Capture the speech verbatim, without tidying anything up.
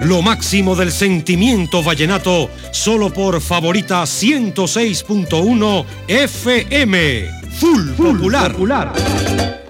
Lo máximo del sentimiento vallenato, solo por Favorita ciento seis punto uno F M. Full, Full Popular. Popular.